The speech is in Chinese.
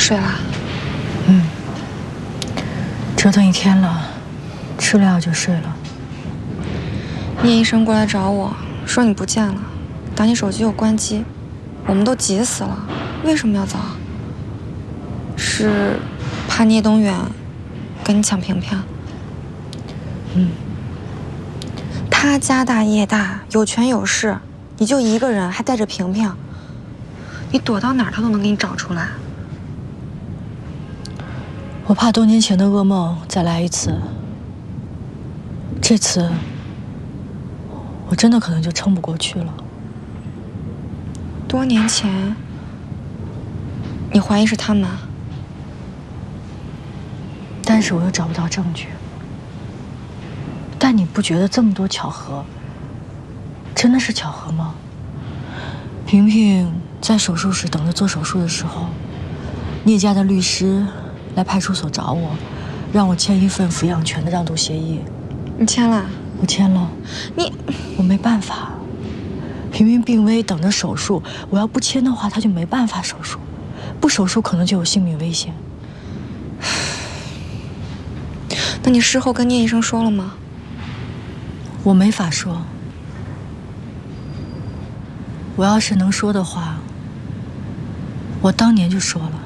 睡了？ 折腾一天了，吃了药就睡了。 聂医生过来找我说你不见了，打你手机又关机，我们都急死了。为什么要走？是怕聂东远跟你抢萍萍？他家大业大，有权有势，你就一个人，还带着萍萍，你躲到哪儿他都能给你找出来。 我怕多年前的噩梦再来一次，这次我真的可能就撑不过去了。 多年前，你怀疑是他们？ 但是我又找不到证据。但你不觉得这么多巧合，真的是巧合吗？萍萍在手术室等着做手术的时候，聂家的律师来派出所找我，让我签一份抚养权的让渡协议。 你签了？ 我签了。我没办法，萍萍病危，等着手术，我要不签的话，她就没办法手术，不手术可能就有性命危险。 那你事后跟聂医生说了吗？ 我没法说。我要是能说的话，我当年就说了。